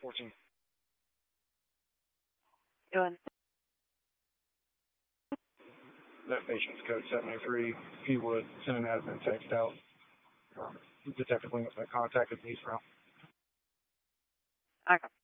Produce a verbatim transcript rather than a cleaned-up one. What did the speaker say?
fourteen. Doing. That patient's code seven oh three. If you would, send an admin text out. Detective Lingus, my contact at East Route. Okay.